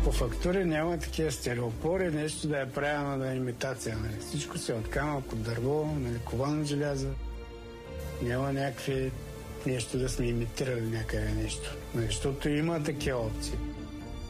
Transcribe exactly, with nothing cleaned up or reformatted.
По фактури няма такива стереопори, нещо да е правено на имитация. Нали. Всичко се от камък, от дърво, нали, ковано желязо. Няма някакви нещо да сме имитирали някъде нещо. Защото има такива опции.